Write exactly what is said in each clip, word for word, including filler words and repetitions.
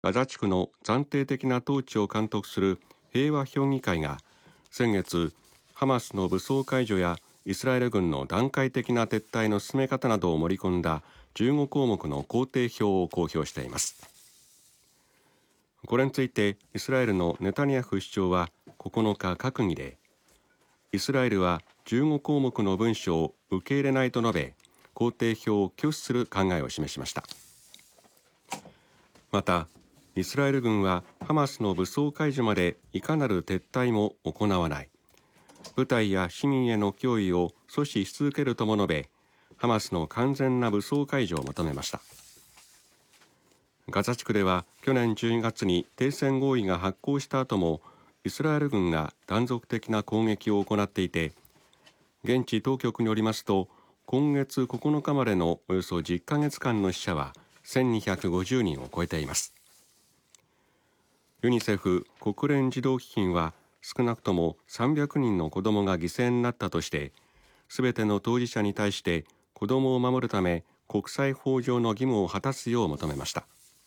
ガザ地区の暫定的な統治を監督する平和評議会が先月、ハマスの武装解除やイスラエル軍の段階的な撤退の進め方などを盛り込んだじゅうごこうもくの工程表を公表しています。これについてイスラエルのネタニヤフ首相はここのか閣議で、イスラエルはじゅうごこうもくの文書を受け入れないと述べ、工程表を拒否する考えを示しました。またイスラエル軍はハマスの武装解除までいかなる撤退も行わない、部隊や市民への脅威を阻止し続けるとも述べ、ハマスの完全な武装解除を求めました。ガザ地区では去年じゅうにがつに停戦合意が発効した後もイスラエル軍が断続的な攻撃を行っていて、現地当局によりますと今月ここのかまでのおよそじゅっかげつかんの死者はせんにひゃくごじゅうにんを超えています。ユニセフ国連児童基金は少なくともさんびゃくにんの子どもが犠牲になったとして、すべての当事者に対して子どもを守るため国際法上の義務を果たすよう求めました。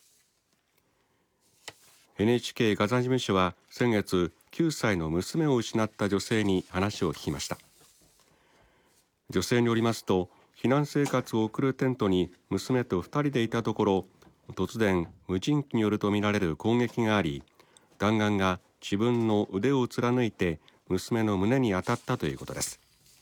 エヌエイチケー ガザ事務所は先月きゅうさいの娘を失った女性に話を聞きました。女性によりますと、避難生活を送るテントに娘とふたりでいたところ、突然無人機によるとみられる攻撃があり、弾丸が自分の腕を貫いて娘の胸に当たったということです。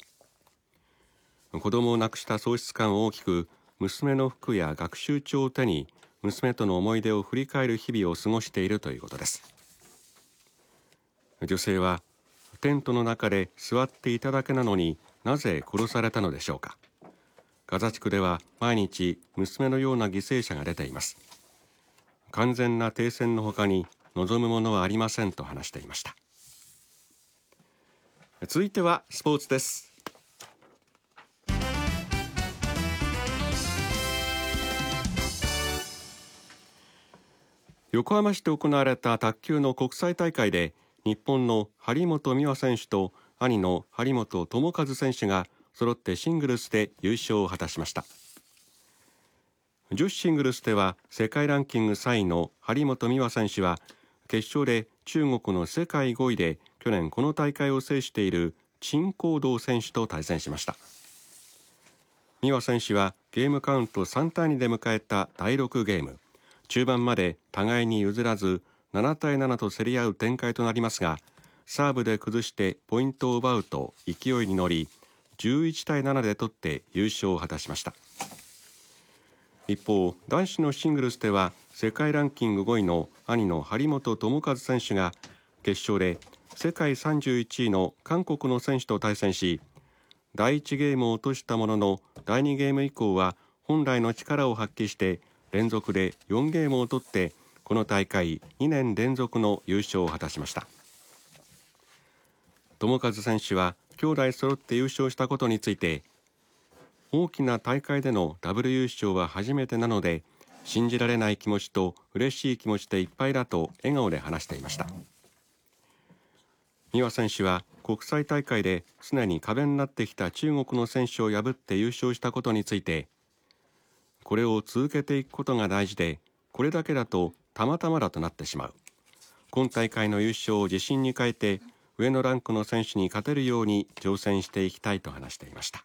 子供を亡くした喪失感を大きく、娘の服や学習帳を手に娘との思い出を振り返る日々を過ごしているということです。女性は、テントの中で座っていただけなのになぜ殺されたのでしょうか。ガザ地区では毎日娘のような犠牲者が出ています。完全な停戦の他に望むものはありませんと話していました。続いてはスポーツです。横浜市で行われた卓球の国際大会で、日本の張本美和選手と兄の張本智和選手が揃ってシングルスで優勝を果たしました。女子シングルスでは世界ランキングさんいの張本美和選手は決勝で中国の世界ごいで去年この大会を制している陳光道選手と対戦しました。美和選手はゲームカウントさんたいにで迎えただいろくゲーム、中盤まで互いに譲らずななたいななと競り合う展開となりますが、サーブで崩してポイントを奪うと勢いに乗りじゅういちたいななで取って優勝を果たしました。一方、男子のシングルスでは世界ランキングごいの兄の張本智和選手が決勝で世界さんじゅういちいの韓国の選手と対戦し、だいいちゲームを落としたもののだいにゲーム以降は本来の力を発揮して連続でよんゲームを取ってこの大会にねんれんぞくの優勝を果たしました。智和選手は兄弟揃って優勝したことについて、大きな大会でのダブル優勝は初めてなので信じられない気持ちと嬉しい気持ちでいっぱいだと笑顔で話していました。美和選手は国際大会で常に壁になってきた中国の選手を破って優勝したことについて、これを続けていくことが大事で、これだけだとたまたまだとなってしまう。今大会の優勝を自信に変えて上のランクの選手に勝てるように挑戦していきたいと話していました。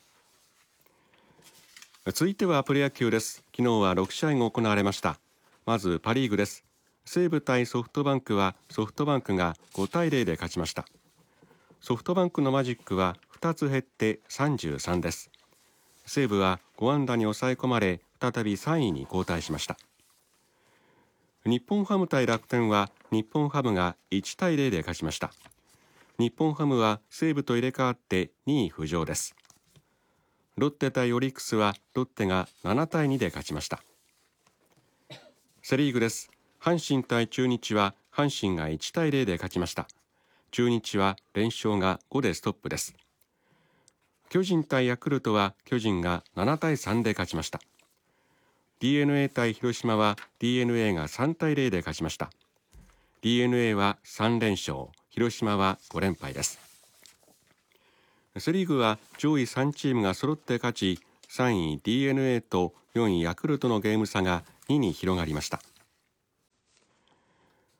続いてはプロ野球です。昨日はろくしあいが行われました。まずパリーグです。西武対ソフトバンクはソフトバンクがごたいゼロで勝ちました。ソフトバンクのマジックはふたつ減ってさんじゅうさんです。西武はごあんだに抑え込まれ再びさんいに後退しました。日本ハム対楽天は日本ハムがいちたいゼロで勝ちました。日本ハムは西武と入れ替わってにい浮上です。ロッテ対オリックスはロッテがななたいにで勝ちました。セリーグです。阪神対中日は阪神がいちたいゼロで勝ちました。中日は連勝がごでストップです。巨人対ヤクルトは巨人がななたいさんで勝ちました。ディーエヌエー 対広島は ディーエヌエー がさんたいゼロで勝ちました。ディーエヌエー はさんれんしょう、広島はごれんぱいです。セリーグは上位さんチームが揃って勝ち、さんい ディーエヌエー とよんいヤクルトのゲーム差がにに広がりました。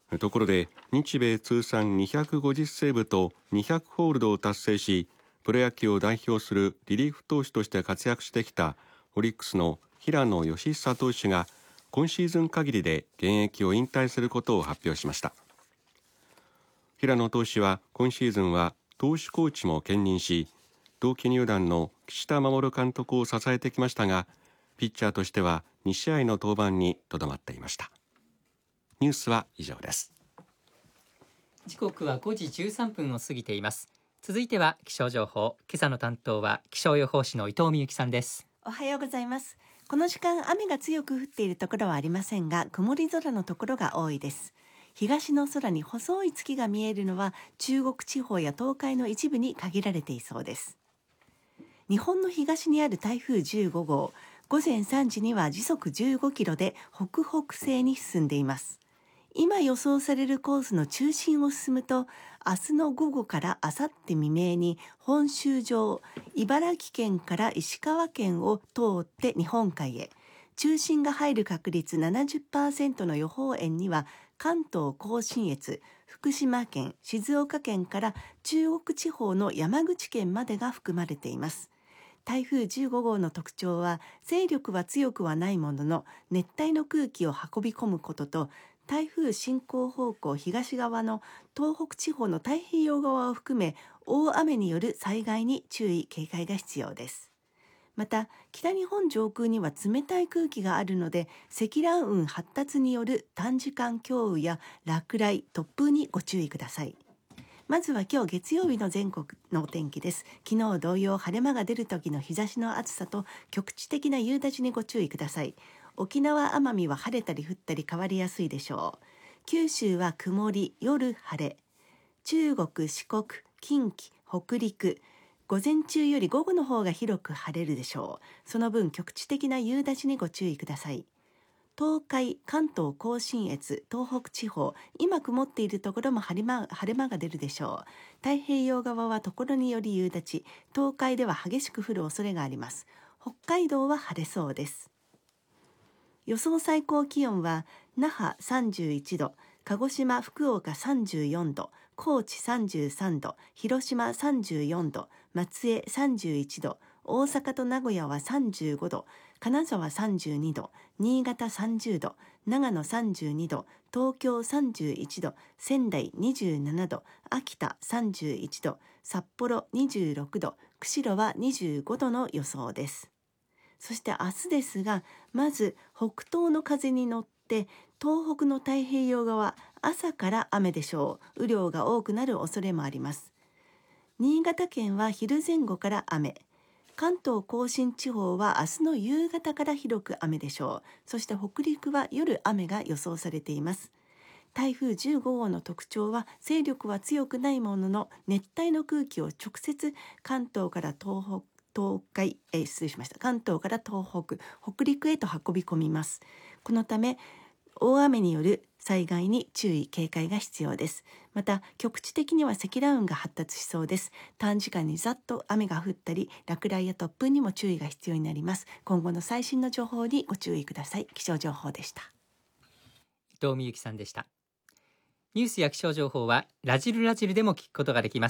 ところで日米通算にひゃくごじゅうセーブとにひゃくホールドを達成し、プロ野球を代表するリリーフ投手として活躍してきたオリックスの平野佳寿投手が今シーズン限りで現役を引退することを発表しました。平野投手は今シーズンは投手コーチも兼任し、同期入団の岸田守監督を支えてきましたが、ピッチャーとしてはに試合の登板にとどまっていました。ニュースは以上です。 時刻はごじじゅうさんぷんを過ぎています。続いては気象情報。今朝の担当は気象予報士の伊藤美幸さんです。 おはようございます。この時間雨が強く降っているところはありませんが、曇り空のところが多いです。東の空に細い月が見えるのは中国地方や東海の一部に限られていそうです。日本の東にある台風じゅうごごう、午前さんじには時速じゅうごキロで北北西に進んでいます。今予想されるコースの中心を進むと、明日の午後から明後日未明に本州上、茨城県から石川県を通って日本海へ、中心が入る確率 ななじゅっパーセント の予報円には関東甲信越、福島県、静岡県から中国地方の山口県までが含まれています。台風じゅうごごうの特徴は、勢力は強くはないものの熱帯の空気を運び込むことと、台風進行方向東側の東北地方の太平洋側を含め大雨による災害に注意警戒が必要です。また北日本上空には冷たい空気があるので、積乱雲発達による短時間強雨や落雷、突風にご注意ください。まずは今日月曜日の全国のお天気です。昨日同様、晴れ間が出る時の日差しの暑さと局地的な夕立にご注意ください。沖縄・奄美は晴れたり降ったり変わりやすいでしょう。九州は曇り、夜晴れ。中国、四国、近畿、北陸、午前中より午後の方が広く晴れるでしょう。その分局地的な夕立にご注意ください。東海、関東甲信越、東北地方、今曇っているところも晴れ間、晴れ間が出るでしょう。太平洋側はところにより夕立、東海では激しく降る恐れがあります。北海道は晴れそうです。予想最高気温は那覇さんじゅういちど、鹿児島、福岡さんじゅうよんど、高知さんじゅうさんど、広島さんじゅうよんど、松江さんじゅういちど、大阪と名古屋はさんじゅうごど、金沢さんじゅうにど、新潟さんじゅうど、長野さんじゅうにど、東京さんじゅういちど、仙台にじゅうななど、秋田さんじゅういちど、札幌にじゅうろくど、釧路はにじゅうごどの予想です。そして明日ですが、まず北東の風に乗って東北の太平洋側、朝から雨でしょう。雨量が多くなる恐れもあります。新潟県は昼前後から雨、関東甲信地方は明日の夕方から広く雨でしょう。そして北陸は夜雨が予想されています。台風じゅうごごうの特徴は、勢力は強くないものの熱帯の空気を直接関東から東北東海、えー、失礼しました関東から東北、北陸へと運び込みます。このため大雨による災害に注意警戒が必要です。また局地的には積乱雲が発達しそうです。短時間にざっと雨が降ったり、落雷や突風にも注意が必要になります。今後の最新の情報にご注意ください。気象情報でした。 伊藤美幸さんでした。ニュースや気象情報はラジルラジルでも聞くことができます。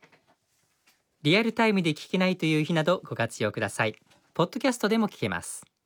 リアルタイムで聞けないという日などご活用ください。ポッドキャストでも聞けます。